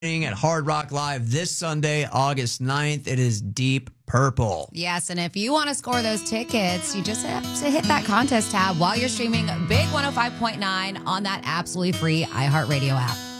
at Hard Rock Live this Sunday, August 9th. It is Deep Purple. Yes, and if you want to score those tickets, you just have to hit that contest tab while you're streaming Big 105.9 on that absolutely free iHeartRadio app.